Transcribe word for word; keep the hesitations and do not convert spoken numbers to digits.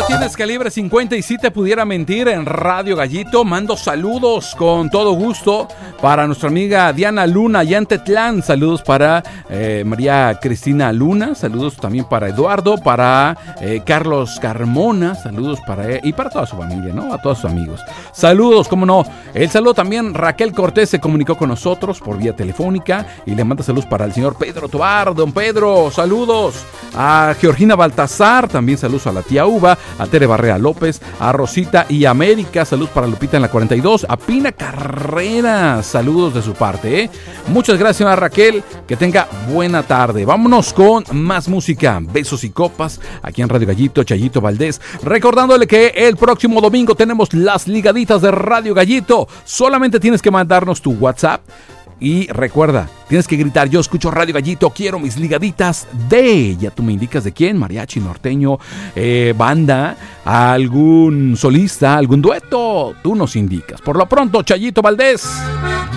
Martínez, Calibre cincuenta, y si te pudiera mentir, en Radio Gallito. Mando saludos con todo gusto para nuestra amiga Diana Luna, allá en Tetlán. Saludos para eh, María Cristina Luna. Saludos también para Eduardo, para eh, Carlos Carmona. Saludos para él y para toda su familia, ¿no? A todos sus amigos. Saludos, cómo no. El saludo también, Raquel Cortés se comunicó con nosotros por vía telefónica y le manda saludos para el señor Pedro Tobar. Don Pedro, saludos. A Georgina Baltasar, también saludos a la tía Uva, a Tere Barrea López, a Rosita y América, saludos para Lupita en la cuarenta y dos, a Pina Carreras, saludos de su parte, ¿eh? Muchas gracias, señora Raquel, que tenga buena tarde. Vámonos con más música, besos y copas, aquí en Radio Gallito, Chayito Valdés, recordándole que el próximo domingo tenemos las ligaditas de Radio Gallito. Solamente tienes que mandarnos tu WhatsApp. Y recuerda, tienes que gritar: yo escucho Radio Gallito, quiero mis ligaditas de... Ya tú me indicas de quién, mariachi, norteño, eh, banda, algún solista, algún dueto. Tú nos indicas. Por lo pronto, Chayito Valdés.